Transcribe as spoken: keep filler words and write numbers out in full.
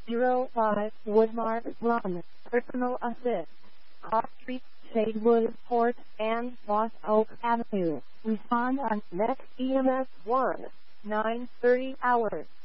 zero five Woodmark Run, Personal Assist, Cross Street, Shadewood Port, and Lost Oak Avenue. Respond on next E M S one, nine thirty hours.